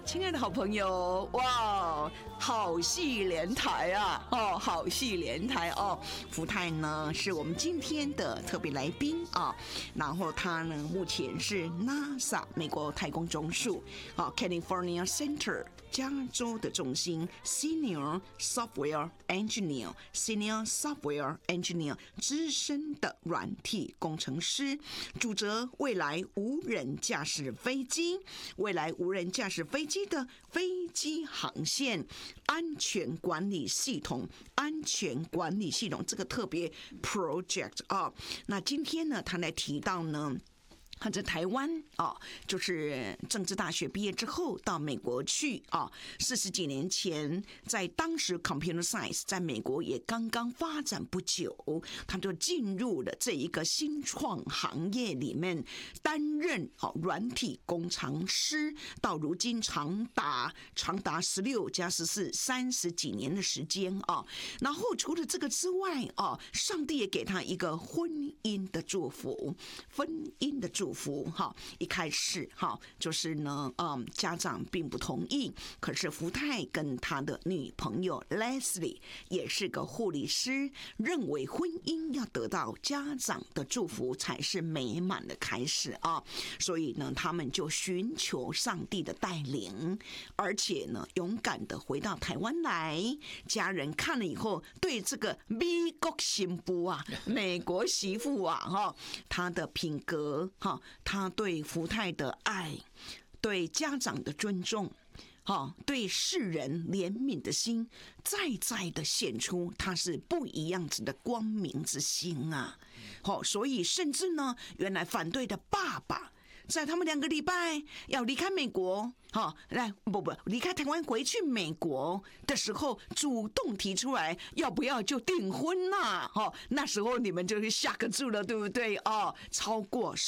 亲爱的好朋友，哇，好戏连台啊！哦，好戏连台哦。福泰呢是我们今天的特别来宾啊，然后他呢目前是 NASA 美国太空总署California Center 加州的中心 Senior Software Engineer 资深的软体工程师，主责未来无人驾驶飞机的飞机航线安全管理系统这个特别 project 啊。那今天呢，他来提到呢，他在台湾就是政治大学毕业之后到美国去40几年前，在当时 Computer Science 在美国也刚刚发展不久，他就进入了这一个新创行业里面，担任软体工程师，到如今长达16加14 30几年的时间啊。然后除了这个之外上帝也给他一个婚姻的祝福。一开始就是呢家长并不同意，可是福泰跟他的女朋友 Leslie 也是个护理师，认为婚姻要得到家长的祝福才是美满的开始啊。所以呢他们就寻求上帝的带领，而且呢勇敢的回到台湾来。家人看了以后，对这个美国新妇美国媳妇她的品格他对福泰的爱，对家长的尊重，对世人怜悯的心，再的显出他是不一样子的光明之星啊。所以甚至呢，原来反对的爸爸，在他们2个礼拜要离开美国离开台湾回去美国的时候，主动提出来要不要就订婚那时候你们就是吓个住了，对不对超过